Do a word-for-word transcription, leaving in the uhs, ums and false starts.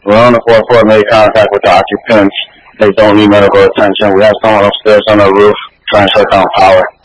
We're on the fourth floor, made contact with the occupants. They don't need medical attention. We have someone upstairs on the roof trying to shut down power.